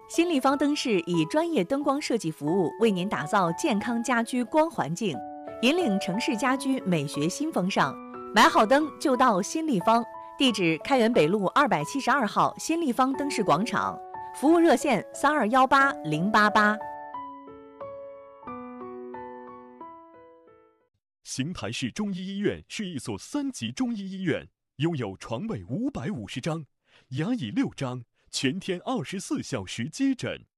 新立方灯饰以专业灯光设计服务，为您打造健康家居光环境，引领城市家居美学新风尚。买好灯就到新立方，地址开元北路272号新立方灯饰广场，服务热线3218-088。 邢台市中医医院是一所3级中医医院，拥有床位550张，牙椅6张，全天24小时接诊。